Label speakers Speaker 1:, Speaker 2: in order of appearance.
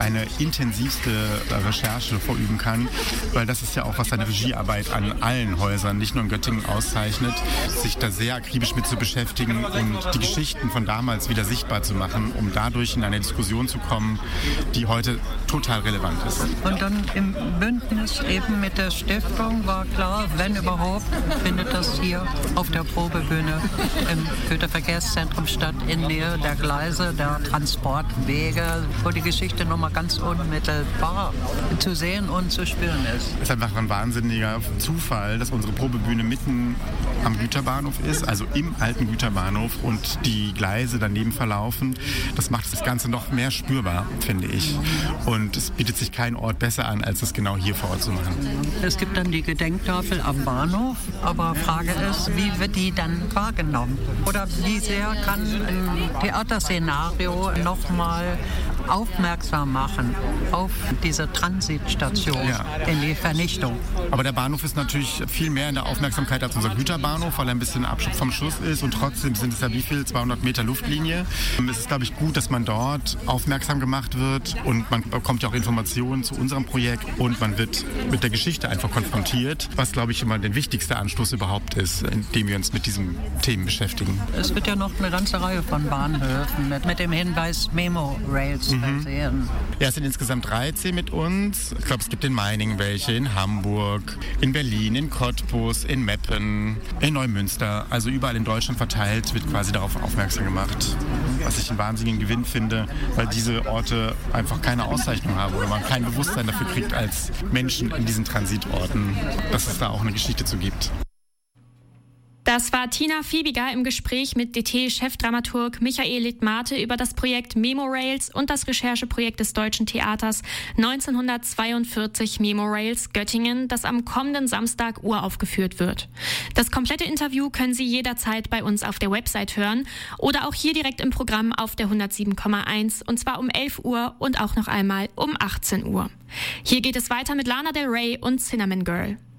Speaker 1: eine intensivste Recherche verüben kann, weil das ist ja auch, was seine Regiearbeit an allen Häusern, nicht nur in Göttingen, auszeichnet, sich da sehr akribisch mit zu beschäftigen und die Geschichten von damals wieder sichtbar zu machen, um dadurch in eine Diskussion zu kommen, die heute total relevant ist.
Speaker 2: Und dann im Bündnis eben mit der Stiftung war klar, wenn überhaupt, findet das hier auf der Probebühne im Güterverkehrszentrum statt, in Nähe der Gleise, der Transportwege, wo die Geschichte nochmal ganz unmittelbar zu sehen und zu spüren ist.
Speaker 1: Es ist einfach ein wahnsinniger Zufall, dass unsere Probebühne mitten am Güterbahnhof ist, also im alten Güterbahnhof, und die Gleise daneben verlaufen. Das macht das Ganze noch mehr spürbar, finde ich. Und es bietet sich kein Ort besser an, als es genau hier vor Ort zu machen.
Speaker 2: Es gibt dann die Gedenktafel am Bahnhof, aber Frage ist, wie wird die dann wahrgenommen? Oder wie sehr kann ein Theaterszenario nochmal aufmerksam machen auf diese Transitstation in die Vernichtung?
Speaker 1: Aber der Bahnhof ist natürlich viel mehr in der Aufmerksamkeit als unser Güterbahnhof, weil er ein bisschen Abschub vom Schuss ist, und trotzdem sind es ja wie viel? 200 Meter Luftlinie. Es ist, glaube ich, gut, dass man dort aufmerksam gemacht wird, und man bekommt ja auch Informationen zu unserem Projekt und man wird mit der Geschichte einfach konfrontiert, was, glaube ich, immer der wichtigste Anstoß überhaupt ist, indem wir uns mit diesen Themen beschäftigen.
Speaker 2: Es wird ja noch eine ganze Reihe von Bahnhöfen mit dem Hinweis Memo-Rails versehen.
Speaker 1: Ja, es sind insgesamt 13 mit uns. Ich glaube, es gibt in Meiningen welche, in Hamburg, in Berlin, in Cottbus, in Meppen, in Neumünster. Also überall in Deutschland verteilt wird quasi darauf aufmerksam gemacht. Was ich einen wahnsinnigen Gewinn finde, weil diese Orte einfach keine Auszeichnung haben oder man kein Bewusstsein dafür kriegt als Menschen in diesen Transitorten, dass es da auch eine Geschichte zu gibt.
Speaker 3: Das war Tina Fiebiger im Gespräch mit DT-Chefdramaturg Michael Littmate über das Projekt Memorails und das Rechercheprojekt des Deutschen Theaters 1942 Memorails Göttingen, das am kommenden Samstag uraufgeführt wird. Das komplette Interview können Sie jederzeit bei uns auf der Website hören oder auch hier direkt im Programm auf der 107,1, und zwar um 11 Uhr und auch noch einmal um 18 Uhr. Hier geht es weiter mit Lana Del Rey und Cinnamon Girl.